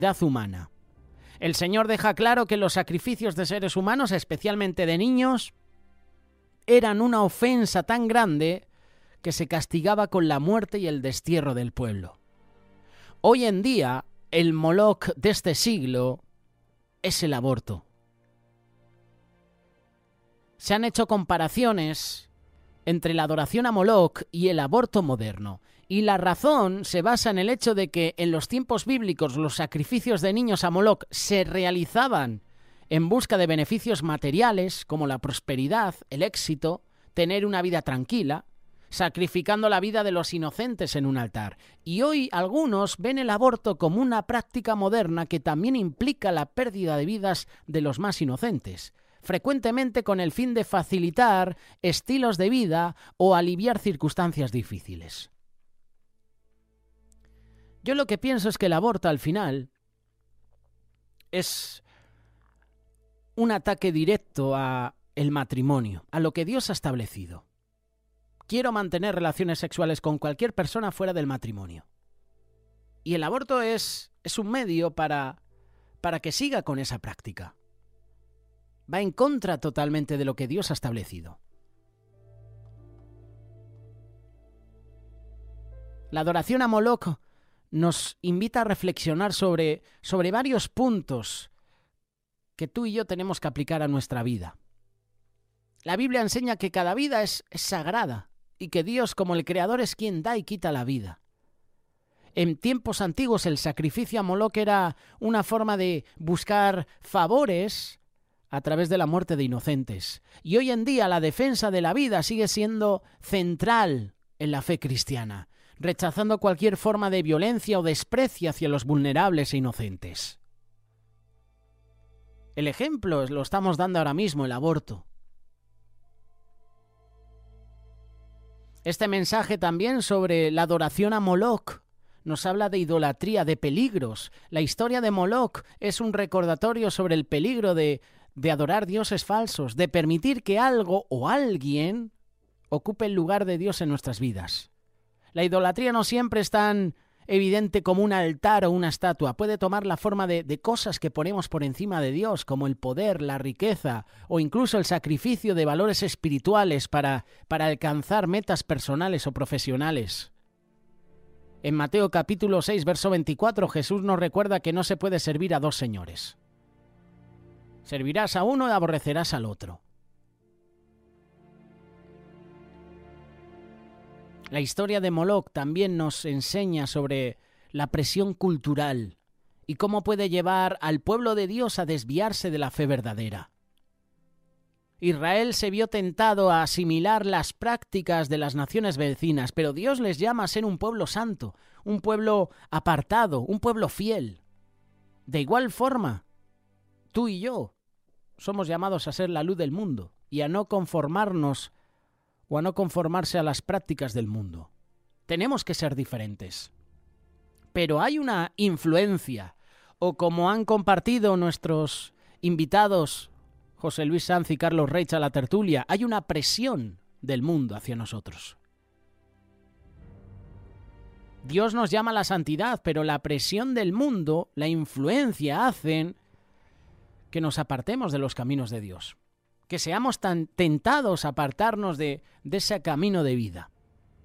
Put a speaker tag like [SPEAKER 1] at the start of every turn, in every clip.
[SPEAKER 1] humana. El Señor deja claro que los sacrificios de seres humanos, especialmente de niños, eran una ofensa tan grande que se castigaba con la muerte y el destierro del pueblo. Hoy en día, el Moloch de este siglo es el aborto. Se han hecho comparaciones entre la adoración a Moloch y el aborto moderno. Y la razón se basa en el hecho de que en los tiempos bíblicos los sacrificios de niños a Moloch se realizaban en busca de beneficios materiales como la prosperidad, el éxito, tener una vida tranquila, sacrificando la vida de los inocentes en un altar. Y hoy algunos ven el aborto como una práctica moderna que también implica la pérdida de vidas de los más inocentes, frecuentemente con el fin de facilitar estilos de vida o aliviar circunstancias difíciles. Yo lo que pienso es que el aborto al final es un ataque directo a el matrimonio, a lo que Dios ha establecido. Quiero mantener relaciones sexuales con cualquier persona fuera del matrimonio. Y el aborto es un medio para que siga con esa práctica. Va en contra totalmente de lo que Dios ha establecido. La adoración a Moloch nos invita a reflexionar sobre varios puntos que tú y yo tenemos que aplicar a nuestra vida. La Biblia enseña que cada vida es sagrada y que Dios, como el Creador, es quien da y quita la vida. En tiempos antiguos el sacrificio a Moloch era una forma de buscar favores a través de la muerte de inocentes. Y hoy en día la defensa de la vida sigue siendo central en la fe cristiana, rechazando cualquier forma de violencia o desprecio hacia los vulnerables e inocentes. El ejemplo lo estamos dando ahora mismo, el aborto. Este mensaje también sobre la adoración a Moloch nos habla de idolatría, de peligros. La historia de Moloch es un recordatorio sobre el peligro de adorar dioses falsos, de permitir que algo o alguien ocupe el lugar de Dios en nuestras vidas. La idolatría no siempre es tan evidente como un altar o una estatua. Puede tomar la forma de cosas que ponemos por encima de Dios, como el poder, la riqueza o incluso el sacrificio de valores espirituales para alcanzar metas personales o profesionales. En Mateo capítulo 6, verso 24, Jesús nos recuerda que no se puede servir a dos señores. Servirás a uno y aborrecerás al otro. La historia de Moloch también nos enseña sobre la presión cultural y cómo puede llevar al pueblo de Dios a desviarse de la fe verdadera. Israel se vio tentado a asimilar las prácticas de las naciones vecinas, pero Dios les llama a ser un pueblo santo, un pueblo apartado, un pueblo fiel. De igual forma, tú y yo somos llamados a ser la luz del mundo y a no conformarnos o a no conformarse a las prácticas del mundo. Tenemos que ser diferentes. Pero hay una influencia, o como han compartido nuestros invitados, José Luis Sanz y Carlos Reich a la tertulia, hay una presión del mundo hacia nosotros. Dios nos llama a la santidad, pero la presión del mundo, la influencia, hacen que nos apartemos de los caminos de Dios, que seamos tan tentados a apartarnos de ese camino de vida.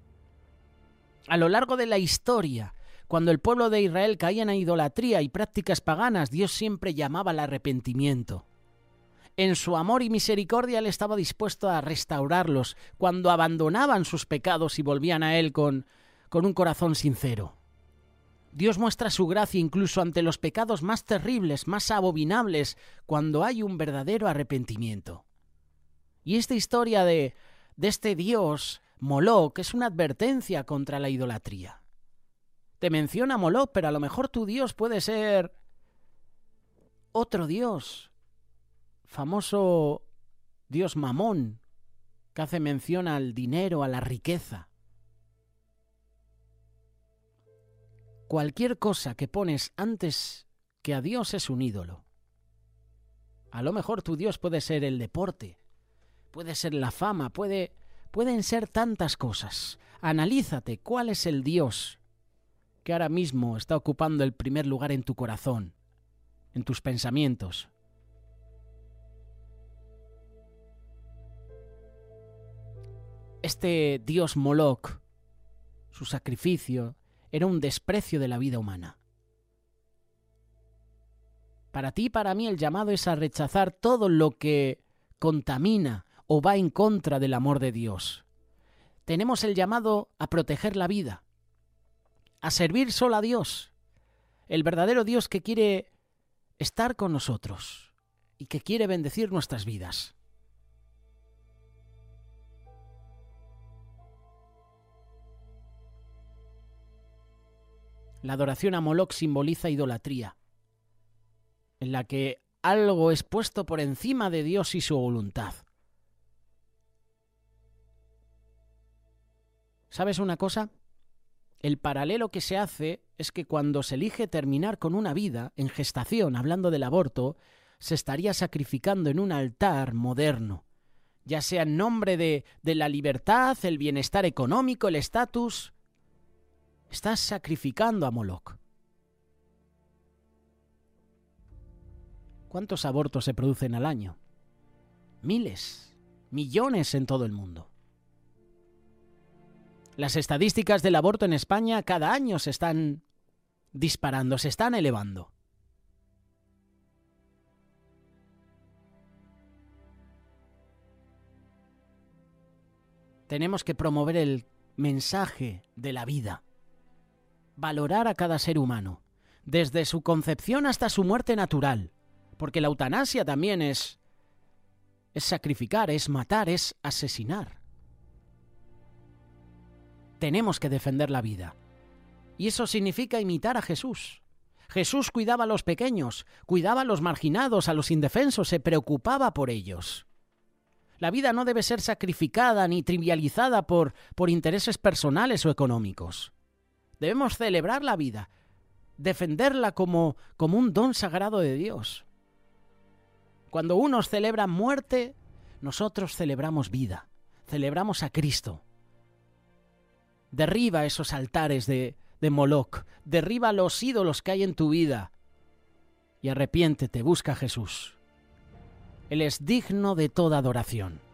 [SPEAKER 1] A lo largo de la historia, cuando el pueblo de Israel caía en idolatría y prácticas paganas, Dios siempre llamaba al arrepentimiento. En su amor y misericordia Él estaba dispuesto a restaurarlos cuando abandonaban sus pecados y volvían a Él con un corazón sincero. Dios muestra su gracia incluso ante los pecados más terribles, más abominables, cuando hay un verdadero arrepentimiento. Y esta historia de este Dios, Moloch, es una advertencia contra la idolatría. Te menciona Moloch, pero a lo mejor tu Dios puede ser otro Dios, famoso Dios Mamón, que hace mención al dinero, a la riqueza. Cualquier cosa que pones antes que a Dios es un ídolo. A lo mejor tu Dios puede ser el deporte, puede ser la fama, pueden ser tantas cosas. Analízate cuál es el Dios que ahora mismo está ocupando el primer lugar en tu corazón, en tus pensamientos? Este dios Moloch, su sacrificio, era un desprecio de la vida humana. Para ti y para mí el llamado es a rechazar todo lo que contamina o va en contra del amor de Dios. Tenemos el llamado a proteger la vida, a servir solo a Dios, el verdadero Dios que quiere estar con nosotros y que quiere bendecir nuestras vidas. La adoración a Moloch simboliza idolatría, en la que algo es puesto por encima de Dios y su voluntad. ¿Sabes una cosa? El paralelo que se hace es que cuando se elige terminar con una vida en gestación, hablando del aborto, se estaría sacrificando en un altar moderno, ya sea en nombre de la libertad, el bienestar económico, el estatus. Estás sacrificando a Moloch. ¿Cuántos abortos se producen al año? Miles, millones en todo el mundo. Las estadísticas del aborto en España cada año se están disparando, se están elevando. Tenemos que promover el mensaje de la vida, valorar a cada ser humano, desde su concepción hasta su muerte natural, porque la eutanasia también es sacrificar, es matar, es asesinar. Tenemos que defender la vida. Y eso significa imitar a Jesús. Jesús cuidaba a los pequeños, cuidaba a los marginados, a los indefensos, se preocupaba por ellos. La vida no debe ser sacrificada ni trivializada por intereses personales o económicos. Debemos celebrar la vida, defenderla como un don sagrado de Dios. Cuando unos celebran muerte, nosotros celebramos vida, celebramos a Cristo. Derriba esos altares de Moloch, derriba los ídolos que hay en tu vida y arrepiéntete, busca a Jesús. Él es digno de toda adoración.